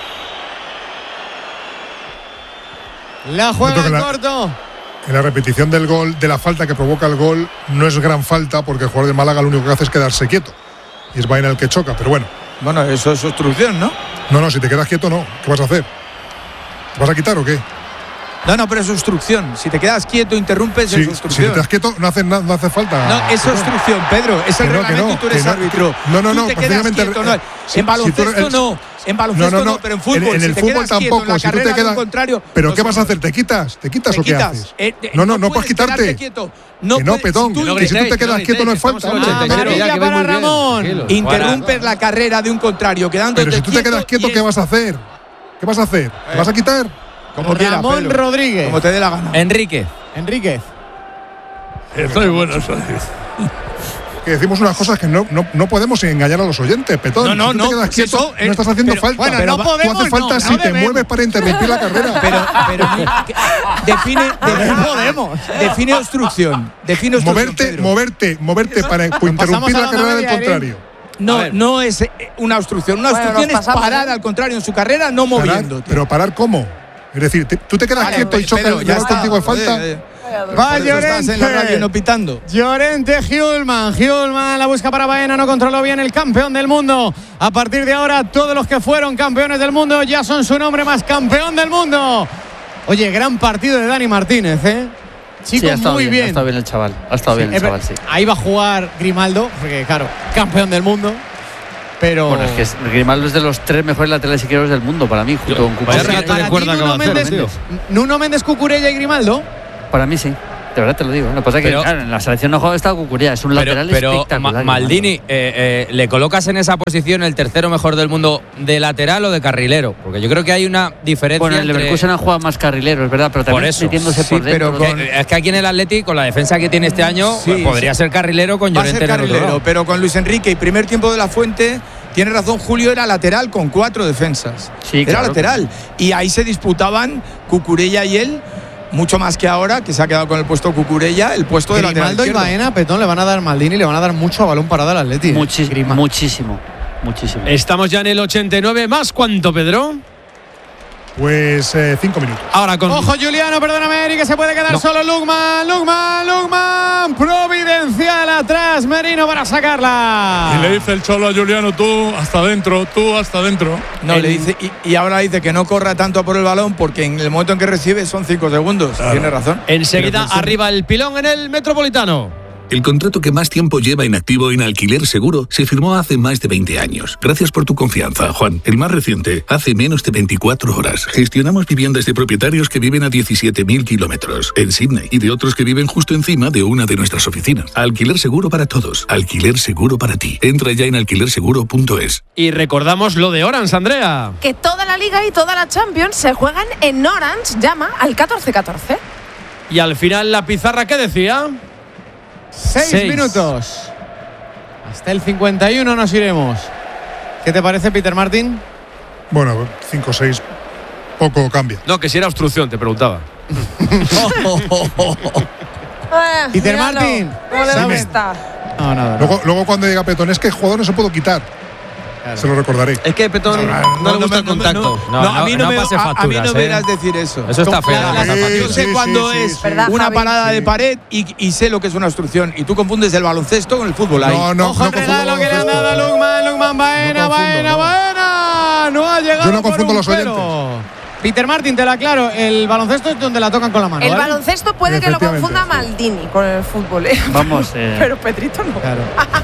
S2: La juega
S3: Yo creo
S2: en
S3: que la-
S2: corto.
S3: En la repetición del gol, de la falta que provoca el gol, no es gran falta porque el jugador de Málaga lo único que hace es quedarse quieto. Y es Baena el que choca, pero bueno.
S1: Bueno, eso es obstrucción, ¿no?
S3: No, no, si te quedas quieto, no. ¿Qué vas a hacer? ¿Te vas a quitar o qué?
S1: No, no, pero es obstrucción. Si te quedas quieto, interrumpes,
S3: Si,
S1: es
S3: si
S1: obstrucción.
S3: te quedas quieto, no hace, na- no hace falta.
S1: No, es obstrucción, Pedro. Es el
S3: Que no, que
S1: reglamento
S3: no,
S1: y tú eres
S3: que no,
S1: árbitro.
S3: que- no, no,
S1: Tú
S3: no,
S1: te quedas
S3: precisamente-
S1: quieto, no.
S3: si- si
S1: En
S3: tú
S1: baloncesto
S3: eres-
S1: no. En baloncesto
S3: No,
S1: no,
S3: no, no.
S1: pero en
S3: En-
S1: fútbol.
S3: en
S1: si
S3: el
S1: te
S3: fútbol
S1: quedas quieto
S3: tampoco.
S1: en la
S3: Si tú te
S1: carrera de un
S3: quedas-
S1: contrario.
S3: ¿Pero
S1: no
S3: qué
S1: se
S3: vas a
S1: puede.
S3: hacer? ¿Te quitas? ¿Te quitas
S1: Te
S3: o qué
S1: quitas.
S3: haces?
S1: Eh, eh,
S3: no, no, no
S1: puedes
S3: puedes quitarte.
S1: quedarte quieto.
S3: No, que no,
S1: puedes-
S3: petón.
S1: si tú-
S3: Que si tú te quedas quieto no es falta.
S6: Estamos en el ochenta y cero,
S2: Amarilla
S6: ya, que
S2: para
S6: ven muy bien,
S2: Ramón.
S6: tranquilo.
S1: Interrumpes la carrera de un contrario quedándote
S3: Pero si tú te quedas quieto, ¿qué vas a hacer? ¿Qué vas a hacer? ¿Te vas a quitar?
S1: Como quiera,
S2: Ramón
S1: Pedro.
S2: Rodríguez.
S1: Como te dé la gana.
S5: Enrique.
S2: Enríquez.
S8: Estoy bueno eso.
S3: Que decimos unas cosas que no, no, no podemos engañar a los oyentes, petón.
S1: No, no,
S3: si tú
S1: no,
S3: te quedas
S1: si
S3: quieto,
S1: eso, eh,
S3: no estás haciendo
S1: pero-
S3: falta.
S2: bueno,
S3: Pero
S2: no
S3: va-
S2: podemos,
S3: tú haces falta
S2: no,
S3: si
S2: no
S3: te
S2: debemos.
S3: mueves para interrumpir la carrera.
S1: Pero, pero que- define, define,
S2: podemos.
S1: define obstrucción. Define obstrucción.
S3: moverte,
S1: Pedro.
S3: moverte, moverte para interrumpir
S2: pasamos a
S3: la
S2: la
S3: carrera del
S2: media, Eric.
S3: contrario.
S1: No,
S6: A ver.
S1: no es eh, una obstrucción. Una
S9: Bueno,
S1: obstrucción
S9: nos
S1: es
S9: pasamos,
S1: parar
S9: ¿eh?
S1: al contrario en su carrera, no
S3: Parar,
S1: moviéndote.
S3: pero parar cómo? Es decir, te- tú te quedas
S1: Vale,
S3: quieto y chocas
S1: Pedro,
S3: el
S1: ya
S3: rival
S1: está.
S3: contigo de falta.
S1: Joder, eh.
S2: Va
S1: Por eso estás en la radio no pitando.
S2: Llorente Hjulman. Hjulman la busca para Baena. No controló bien el campeón del mundo. A partir de ahora, todos los que fueron campeones del mundo ya son su nombre más campeón del mundo. Oye, gran partido de Dani Martínez, ¿eh? Chico,
S4: sí, ha estado
S2: muy
S4: bien,
S2: bien.
S4: Ha estado bien el chaval. Ha estado
S2: Sí,
S4: bien el chaval, sí.
S2: Ahí va a jugar Grimaldo, porque claro, campeón del mundo. Pero.
S4: Bueno, es que es, Grimaldo es de los tres mejores laterales izquierdos del mundo para mí, junto
S6: Yo,
S4: con
S6: vaya
S4: Cucurella.
S6: regate de cuerda que va a hacer,
S2: Méndez,
S6: tío.
S2: Nuno Méndez, Cucurella y Grimaldo.
S4: Para mí sí. De verdad te lo digo. Lo que pasa es que
S5: Pero-
S4: claro, en la selección no juega está Cucurella. Es un
S5: Pero,
S4: lateral
S5: pero
S4: espectacular.
S5: Ma- Maldini, eh, eh, ¿le colocas en esa posición el tercero mejor del mundo de lateral o de carrilero? Porque yo creo que hay una diferencia.
S4: Bueno, el
S5: entre-
S4: Leverkusen ha jugado más carrilero, es verdad, pero
S5: Por
S4: también
S5: eso.
S4: metiéndose
S1: Sí,
S4: por dentro.
S1: pero
S5: Que-
S1: con-
S5: es que aquí en el Atleti, con la defensa que tiene este año,
S1: Sí,
S5: pues, podría
S1: sí.
S5: ser carrilero con
S1: Va a
S5: Llorente
S1: ser
S5: en el otro
S1: carrilero,
S5: lado.
S1: pero con Luis Enrique y primer tiempo de la Fuente, tiene razón Julio, era lateral con cuatro defensas.
S4: Sí,
S1: era
S4: claro.
S1: lateral. Y ahí se disputaban Cucurella y él, mucho más que ahora, que se ha quedado con el puesto Cucurella, el puesto de lateral
S2: Grimaldo y
S1: izquierdo.
S2: Baena, Petón, le van a dar Maldini, le van a dar mucho a balón parado al Atleti.
S4: Muchis-
S2: Grima.
S4: muchísimo, muchísimo.
S6: Estamos ya en el ochenta y nueve. ¿Más cuánto, Pedro?
S3: Pues eh, cinco minutos.
S6: Ahora con.
S2: Ojo, Juliano, perdóname, Eri, que se puede quedar
S6: No.
S2: solo Lukman, Lukman, Lukman. Providencial atrás, Merino para sacarla.
S8: Y le dice el Cholo a Juliano, tú hasta adentro, tú hasta adentro.
S1: No, le dice, y, y ahora dice que no corra tanto a por el balón porque en el momento en que recibe son cinco segundos. Tiene razón.
S6: Enseguida
S1: Pero que sí.
S6: arriba el pilón en el Metropolitano.
S11: El contrato que más tiempo lleva inactivo en Alquiler Seguro se firmó hace más de veinte años. Gracias por tu confianza, Juan. El más reciente, hace menos de veinticuatro horas. Gestionamos viviendas de propietarios que viven a diecisiete mil kilómetros en Sydney y de otros que viven justo encima de una de nuestras oficinas. Alquiler Seguro para todos. Alquiler Seguro para ti. Entra ya en alquiler seguro punto es.
S6: Y recordamos lo de Orange, Andrea.
S9: Que toda la Liga y toda la Champions se juegan en Orange. Llama al catorce catorce.
S6: Y al final la pizarra, ¿qué decía?
S2: Seis,
S6: Seis.
S2: minutos. Hasta el cincuenta y uno nos iremos. ¿Qué te parece, Peter Martin?
S3: Bueno, cinco seis, poco cambia.
S6: No, que si era obstrucción, te preguntaba.
S9: Eh,
S2: Peter
S9: míralo,
S2: Martin,
S9: ¿cómo le
S2: ¿sabes?
S9: gusta?
S2: No, nada.
S3: Luego, luego cuando llega Petón, es que el jugador no se puedo quitar. Se lo recordaré.
S6: Es que Petón no, le gusta el contacto.
S5: No,
S1: No, a mí no,
S5: no
S1: me,
S5: pase
S1: a- a mí
S5: facturas,
S1: no me
S5: ¿eh?
S1: irás a decir eso.
S5: Eso está feo.
S1: La-
S5: no
S1: la-
S5: pasa
S3: Sí,
S1: yo
S5: facturas.
S1: sé
S3: sí,
S1: cuando
S3: sí,
S1: es
S3: sí.
S9: ¿Verdad,
S1: una
S9: Javi?
S1: parada de
S3: Sí.
S1: pared y, y sé lo que es una obstrucción. Y tú confundes el baloncesto con el fútbol ahí.
S3: No, no,
S2: Ojo
S3: no
S2: el regalo
S3: confundo
S2: que le han
S3: baloncesto.
S2: dado a Lukman, Lukman, Baena,
S3: No confundo,
S2: Baena,
S3: no.
S2: Baena. No ha llegado
S3: Yo no
S2: por
S3: confundo
S2: un
S3: los
S2: pelo. Peter Martin, te lo aclaro, el baloncesto es donde la tocan con la mano.
S9: El
S2: ¿vale?
S9: baloncesto puede que lo
S3: Efectivamente,
S9: confunda
S3: sí.
S9: Maldini con el fútbol. ¿eh?
S4: Vamos, eh.
S9: Pero Petrito no.
S2: Claro.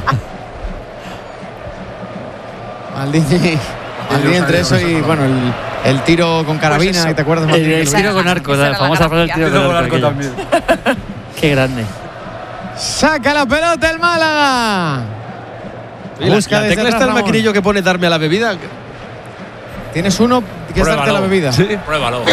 S2: Maldini. Maldini entre eso y bueno, el, el tiro con carabina,
S9: Pues eso.
S2: ¿te acuerdas?
S4: El,
S2: Martín?
S4: el
S9: Esa
S4: tiro
S9: era
S4: con
S9: la-
S4: arco,
S9: esa
S4: la
S9: era la
S4: famosa frase del
S9: gracia.
S4: tiro con arco. aquella. Qué grande.
S2: Saca la pelota el Málaga.
S6: Y la,
S2: Busca
S6: la
S2: desde
S6: tecla
S2: atrás
S6: está el
S2: Ramón.
S6: maquinillo que pone darme a la bebida.
S2: Tienes uno que es darte la bebida.
S6: Sí.
S10: Pruébalo.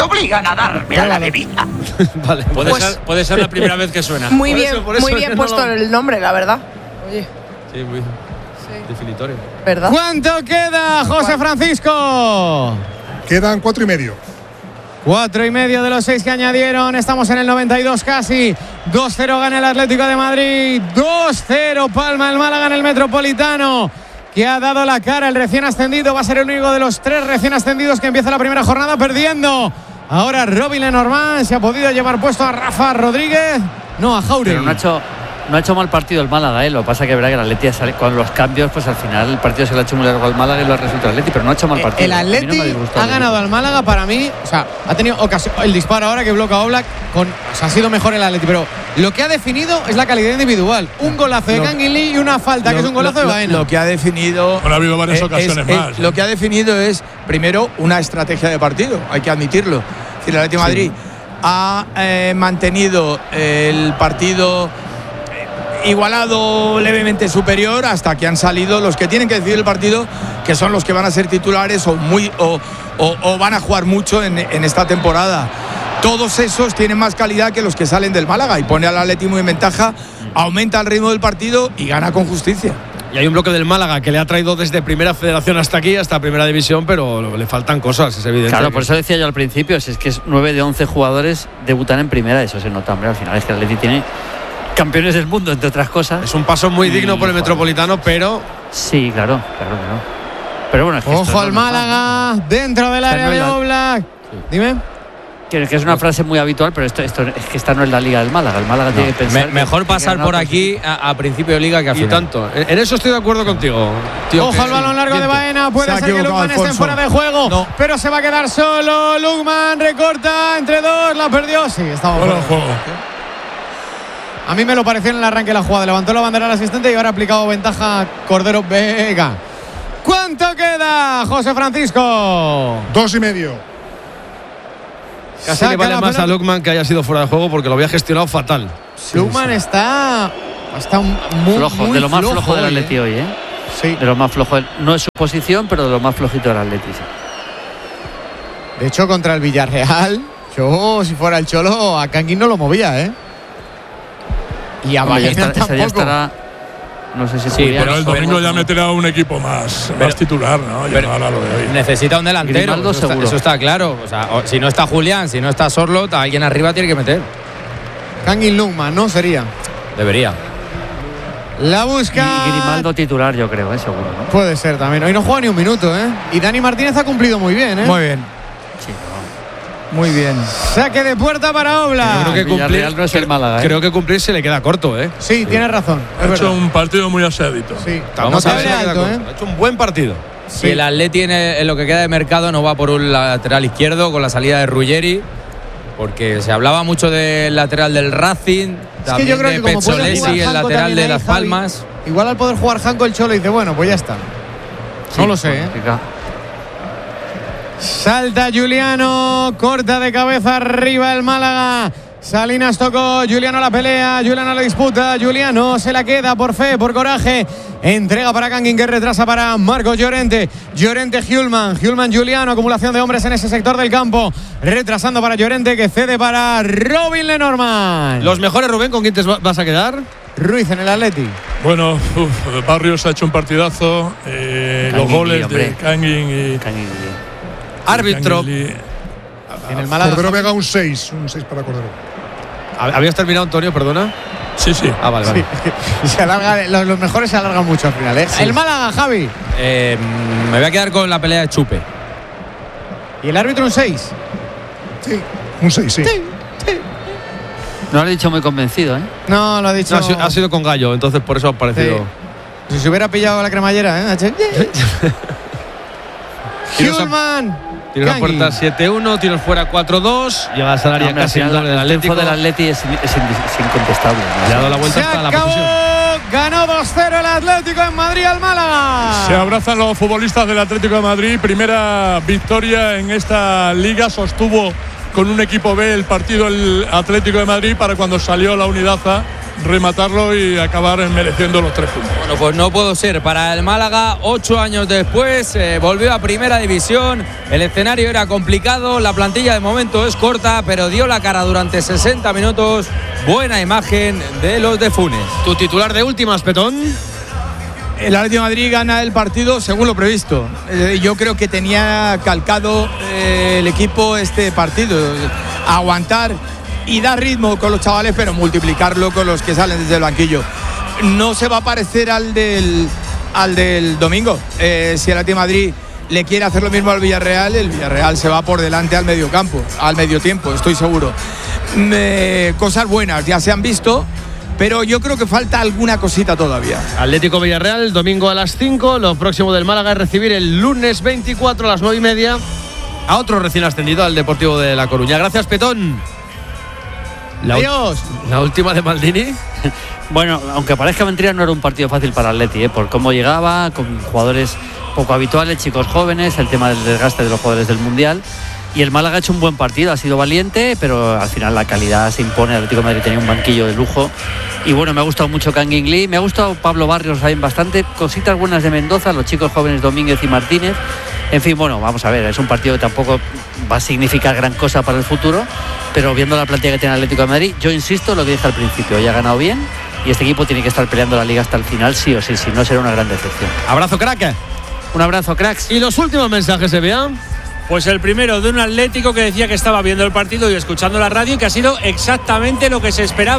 S6: Vale.
S10: Puede,
S9: Pues-
S10: ser, puede ser la primera vez que suena.
S9: Muy
S6: Por
S9: bien,
S6: eso, por eso
S9: muy
S6: es
S9: bien
S6: que no
S9: puesto
S6: lo-
S9: el nombre, la verdad. Oye,
S6: Sí, muy definitorio.
S9: ¿verdad?
S2: ¿Cuánto queda, José Francisco?
S3: Quedan cuatro y medio.
S2: Cuatro y medio de los seis que añadieron. Estamos en el noventa y dos casi. dos cero gana el Atlético de Madrid. dos cero palma el Málaga en el Metropolitano, que ha dado la cara el recién ascendido. Va a ser el único de los tres recién ascendidos que empieza la primera jornada perdiendo. Ahora Robin Lenormand se ha podido llevar puesto a Rafa Rodríguez. No, a Jauregui.
S4: Pero no ha hecho, no ha hecho mal partido el Málaga, ¿eh? Lo que pasa que es verdad que el Atleti sale con los cambios, pues al final el partido se le ha hecho muy largo al Málaga y lo ha resuelto el Atleti, pero no ha hecho mal partido.
S2: El
S4: A mí no me
S2: Atleti
S4: disgustado
S2: ha
S4: el
S2: ganado
S4: equipo.
S2: al Málaga para mí. O sea, ha tenido ocasión. El disparo ahora que bloquea a Oblak con, o sea, ha sido mejor el Atleti. Pero lo que ha definido es la calidad individual. Un golazo de
S1: Lo-
S2: Kangin Lee y una falta, que es un golazo
S1: lo,
S2: de
S1: lo-
S2: Baena.
S1: Lo que ha definido.
S8: Bueno, ha habido varias
S1: eh,
S8: ocasiones
S1: es-
S8: más,
S1: es-
S8: ¿eh?
S1: Lo que ha definido es, primero, una estrategia de partido. Hay que admitirlo. Es decir, el Atlético de Madrid ha eh, mantenido el partido eh, igualado, levemente superior, hasta que han salido los que tienen que decidir el partido, que son los que van a ser titulares o, muy, o, o- o van a jugar mucho en, en esta temporada. Todos esos tienen más calidad que los que salen del Málaga y pone al Atlético muy en ventaja, aumenta el ritmo del partido y gana con justicia.
S6: Y hay un bloque del Málaga que le ha traído desde Primera Federación hasta aquí, hasta Primera División, pero le faltan cosas, es evidente.
S4: Claro, por eso decía yo al principio, si es que es nueve de once jugadores debutan en primera, eso se nota, hombre, al final es que el Atleti tiene campeones del mundo, entre otras cosas.
S6: Es un paso muy
S4: Y,
S6: digno por el
S4: joder.
S6: Metropolitano, pero
S4: Sí, claro, claro, claro. Pero bueno, es que esto
S2: Ojo
S4: es
S2: al
S4: normal.
S2: Málaga dentro del
S4: O sea,
S2: área
S4: no
S2: de
S4: es la-
S2: Oblak. Dime.
S4: Que, que es una frase muy habitual, pero esto, esto es que esta no es la liga del Málaga. El Málaga no. tiene que pensar.
S5: Me, mejor pasar por aquí a, a principio de liga que a final.
S6: Y tanto. En, en eso estoy de acuerdo contigo.
S2: Tío, Ojo al balón largo de Baena. Puede ser que Lukman esté fuera de juego. No. Pero se va a quedar solo. Lukman recorta entre dos. La perdió. Sí, estaba fuera de juego. A mí me lo pareció en el arranque de la jugada. Levantó la bandera al asistente y ahora ha aplicado ventaja Cordero Vega. ¿Cuánto queda, José Francisco?
S3: Dos y medio.
S6: Casi le vale más a Lukman que haya sido fuera de juego porque lo había gestionado fatal.
S2: Sí, Lukman sí. está, está muy
S4: flojo,
S2: muy
S4: de lo más
S2: flojo,
S4: flojo del Atleti hoy, ¿eh?
S2: Sí.
S4: De lo más flojo. No es su posición, pero de lo más flojito del Atleti. Sí.
S2: De hecho, contra el Villarreal, yo, si fuera el Cholo, a Kangin no lo movía, ¿eh? Y a Baena tampoco.
S4: Ya estará, no sé si
S8: sí, pero el domingo ya meterá un equipo más,
S5: pero,
S8: más titular, ¿no? Ya no lo de hoy.
S5: Necesita un delantero, eso está, eso está claro. O sea, o, si no está Julián, si no está Sorlot, alguien arriba tiene que meter.
S2: Kangin Lukman, ¿no? Sería.
S5: Debería.
S2: La busca.
S4: Y Grimaldo titular, yo creo, ¿eh? Seguro, ¿no?
S2: Puede ser también. Hoy no juega ni un minuto, ¿eh? Y Dani Martínez ha cumplido muy bien, ¿eh?
S1: Muy bien.
S4: Sí,
S1: Muy bien.
S2: Saque de puerta para Obla.
S6: Creo que cumplir,
S4: no es el Málaga, ¿eh?
S6: creo que cumplir se le queda corto, ¿eh?
S2: Sí, sí. Tienes razón.
S8: Ha hecho verdad. un partido muy aseadito.
S2: Sí.
S6: Vamos
S2: no
S6: a ver.
S2: Alto, ¿eh?
S6: Ha hecho un buen partido.
S5: Si sí. el Atleti en, el, en lo que queda de mercado no va por un lateral izquierdo con la salida de Ruggeri, porque se hablaba mucho del lateral del Racing, es también que yo creo de Pezzolesi, el lateral de Las Palmas.
S2: Javi, igual al poder jugar Janko el Cholo dice, bueno, pues ya está.
S4: Sí,
S2: no lo sé, ¿eh? Salta Juliano, corta de cabeza arriba el Málaga. Salinas tocó, Juliano la pelea, Juliano la disputa, Juliano se la queda por fe, por coraje. Entrega para Kangin que retrasa para Marcos Llorente. Llorente Hjulman, Hjulman Juliano, acumulación de hombres en ese sector del campo. Retrasando para Llorente que cede para Robin Lenormand.
S6: Los mejores, Rubén, ¿con quién te vas a quedar?
S2: Ruiz en el Atleti.
S8: Bueno, uf, Barrios ha hecho un partidazo. Eh, los goles de Kangin y. Kangin.
S6: Árbitro.
S2: En el Málaga.
S3: Cordero Vega un seis, un seis para Cordero.
S6: ¿Habías terminado, Antonio? Perdona.
S8: Sí, sí.
S6: Ah, vale, vale.
S2: Sí. Se alarga, los, los mejores se alargan mucho al final, ¿eh? Sí. El Málaga, Javi.
S5: Eh, me voy a quedar con la pelea de Chupe.
S2: ¿Y el árbitro un seis?
S3: Sí, un seis, sí.
S2: Sí, sí.
S4: No lo ha dicho muy convencido, ¿eh?
S2: No, lo ha dicho.
S6: No, ha, sido, ha sido con Gallo, entonces por eso ha parecido.
S2: Sí. Si se hubiera pillado la cremallera, ¿eh? Hjulman.
S6: Tiro la puerta siete uno, tiros fuera cuatro dos. Llega a salaria no, casi el doble del Atlético.
S4: El del Atleti es, es, es incontestable, ¿no?
S6: Le ha dado la vuelta
S2: se
S6: hasta
S2: acabó.
S6: La posición.
S2: Ganó dos cero el Atlético en Madrid al Málaga.
S8: Se abrazan los futbolistas del Atlético de Madrid. Primera victoria en esta liga. Sostuvo con un equipo B el partido el Atlético de Madrid para cuando salió la unidad A rematarlo y acabar mereciendo los tres puntos.
S5: Bueno, pues no puedo ser. Para el Málaga, ocho años después, eh, volvió a Primera División. El escenario era complicado, la plantilla de momento es corta, pero dio la cara durante sesenta minutos. Buena imagen de los de Funes.
S6: Tu titular de últimas, Petón.
S1: El Atlético de Madrid gana el partido según lo previsto. Eh, yo creo que tenía calcado eh, el equipo este partido. Aguantar y dar ritmo con los chavales, pero multiplicarlo con los que salen desde el banquillo. No se va a parecer al del, al del domingo. Eh, si el Atlético de Madrid le quiere hacer lo mismo al Villarreal, el Villarreal se va por delante al medio campo, al medio tiempo, estoy seguro. Eh, cosas buenas ya se han visto, pero yo creo que falta alguna cosita todavía.
S6: Atlético Villarreal, domingo a las cinco. Lo próximo del Málaga es recibir el lunes veinticuatro a las nueve y media a otro recién ascendido, al Deportivo de La Coruña. Gracias, Petón. La
S2: Adiós.
S6: La última de Maldini.
S4: Bueno, aunque parezca mentira, no era un partido fácil para el Atleti, ¿eh? Por cómo llegaba, con jugadores poco habituales, chicos jóvenes, el tema del desgaste de los jugadores del Mundial. Y el Málaga ha hecho un buen partido, ha sido valiente, pero al final la calidad se impone. El Atlético de Madrid tenía un banquillo de lujo. Y bueno, me ha gustado mucho Kangin Lee, me ha gustado Pablo Barrios también bastante, cositas buenas de Mendoza, los chicos jóvenes Domínguez y Martínez. En fin, bueno, vamos a ver, es un partido que tampoco va a significar gran cosa para el futuro, pero viendo la plantilla que tiene el Atlético de Madrid, yo insisto lo que dije al principio, ya ha ganado bien y este equipo tiene que estar peleando la liga hasta el final, sí o sí, si no será una gran decepción.
S6: Abrazo, crack.
S4: Un abrazo, cracks.
S6: Y los últimos mensajes, se vean.
S12: Pues el primero de un Atlético que decía que estaba viendo el partido y escuchando la radio y que ha sido exactamente lo que se esperaba.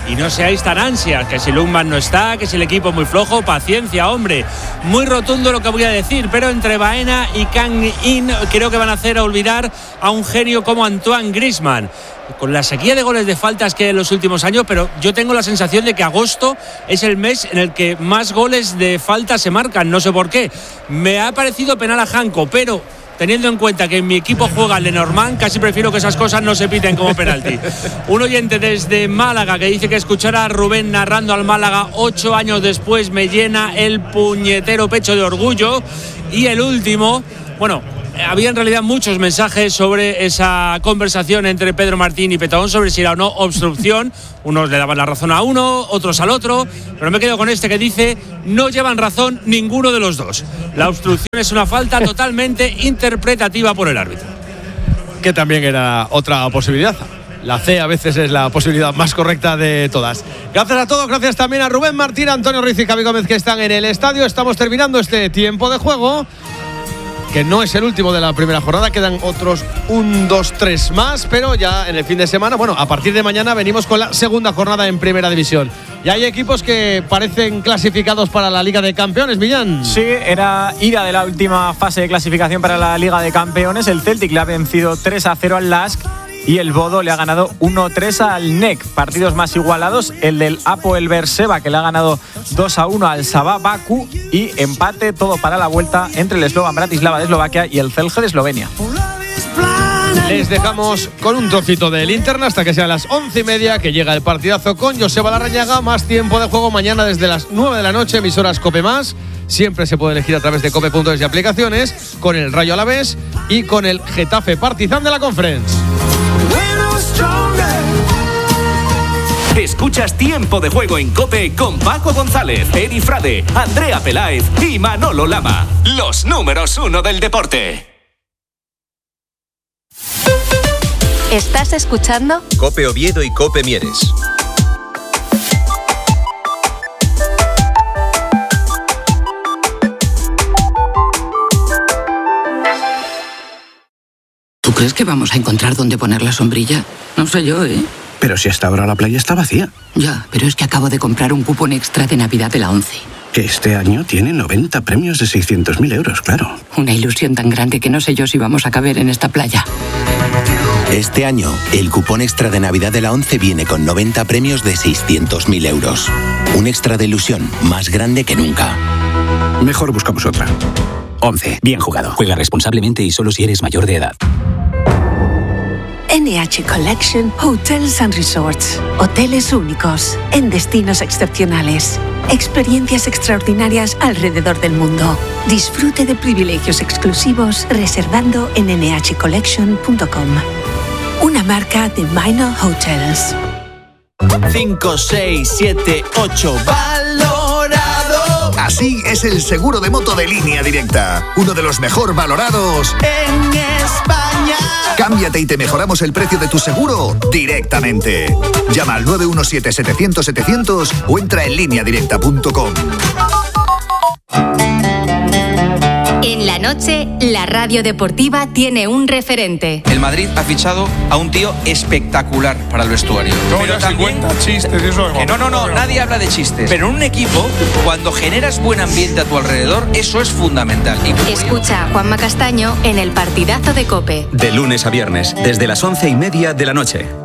S12: y no seáis tan ansias, que si Lundman no está, que si el equipo es muy flojo, paciencia, hombre. Muy rotundo lo que voy a decir, pero entre Baena y Kang In creo que van a hacer olvidar a un genio como Antoine Griezmann. Con la sequía de goles de faltas que hay en los últimos años, pero yo tengo la sensación de que agosto es el mes en el que más goles de falta se marcan, no sé por qué. Me ha parecido penal a Janko, pero teniendo en cuenta que en mi equipo juega Lenormand, casi prefiero que esas cosas no se piten como penalti. Un oyente desde Málaga que dice que escuchar a Rubén narrando al Málaga ocho años después me llena el puñetero pecho de orgullo. Y el último, bueno, había en realidad muchos mensajes sobre esa conversación entre Pedro Martín y Petón sobre si era o no obstrucción. Unos le daban la razón a uno, otros al otro, pero me quedo con este que dice: no llevan razón ninguno de los dos. La obstrucción es una falta totalmente interpretativa por el árbitro.
S6: Que también era otra posibilidad. La C a veces es la posibilidad más correcta de todas. Gracias a todos, gracias también a Rubén Martín, Antonio Ruiz y Javi Gómez que están en el estadio. Estamos terminando este tiempo de juego, que no es el último de la primera jornada, quedan otros un, dos, tres más, pero ya en el fin de semana, bueno, a partir de mañana venimos con la segunda jornada en Primera División. Y hay equipos que parecen clasificados para la Liga de Campeones, Millán.
S13: Sí, era ida de la última fase de clasificación para la Liga de Campeones. El Celtic le ha vencido tres a cero al Lask y el Bodo le ha ganado uno tres al N E C. Partidos más igualados, el del Apoel Berseba, que le ha ganado dos a uno al Sabah Baku, y empate todo para la vuelta entre el Slovan Bratislava de Eslovaquia y el Celje de Eslovenia.
S6: Les dejamos con un trocito de linterna hasta que sean las once y media, que llega el partidazo con Joseba Larrañaga. Más tiempo de juego mañana desde las nueve de la noche, emisoras Cope Más. Siempre se puede elegir a través de cope punto es y aplicaciones, con el Rayo Alavés y con el Getafe Partizan de la Conference.
S14: Escuchas Tiempo de Juego en COPE con Paco González, Eri Frade, Andrea Peláez y Manolo Lama. Los números uno del deporte.
S15: ¿Estás escuchando?
S16: COPE Oviedo y COPE Mieres.
S17: ¿Tú crees que vamos a encontrar dónde poner la sombrilla? No sé yo, ¿eh?
S18: Pero si hasta ahora la playa está vacía.
S17: Ya, pero es que acabo de comprar un cupón extra de Navidad de la ONCE.
S18: Que este año tiene noventa premios de seiscientos mil euros, claro.
S17: Una ilusión tan grande que no sé yo si vamos a caber en esta playa.
S19: Este año, el cupón extra de Navidad de la ONCE viene con noventa premios de seiscientos mil euros. Un extra de ilusión más grande que nunca.
S18: Mejor buscamos otra.
S20: ONCE. Bien jugado. Juega responsablemente y solo si eres mayor de edad.
S21: N H Collection Hotels and Resorts. Hoteles únicos, en destinos excepcionales. Experiencias extraordinarias alrededor del mundo. Disfrute de privilegios exclusivos reservando en ene hache collection punto com. Una marca de Minor Hotels.
S22: cinco, seis, siete, ocho. ¡Valorado!
S23: Así es el seguro de moto de Línea Directa. Uno de los mejor valorados
S22: en España.
S23: Cámbiate y te mejoramos el precio de tu seguro directamente. Llama al nueve uno siete, setecientos, setecientos o entra en línea directa punto com.
S15: En la noche, la radio deportiva tiene un referente.
S24: El Madrid ha fichado a un tío espectacular para el vestuario.
S3: No, ya se cuenta chistes, eso.
S24: Que no, no, no, nadie habla de chistes. Pero en un equipo, cuando generas buen ambiente a tu alrededor, eso es fundamental. Y...
S15: Escucha a Juanma Castaño en el partidazo de COPE.
S25: De lunes a viernes, desde las once y media de la noche.